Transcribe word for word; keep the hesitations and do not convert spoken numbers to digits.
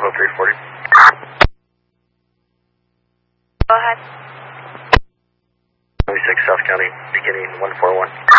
Bravo three forty. Go ahead. twenty-six South County, beginning one four one.